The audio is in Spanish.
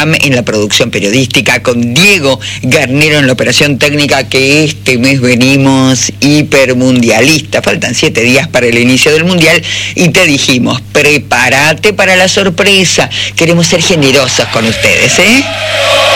Abraham en la producción periodística, con Diego Garnero en la operación técnica, que este mes venimos hipermundialistas. Faltan 7 días para el inicio del Mundial y te dijimos, prepárate para la sorpresa. Queremos ser generosos con ustedes, ¿eh?